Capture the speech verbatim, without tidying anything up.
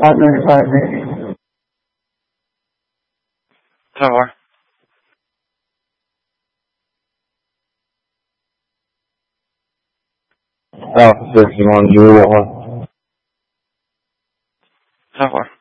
partner partner. Au revoir. Alors, c'est mon jour. Au revoir.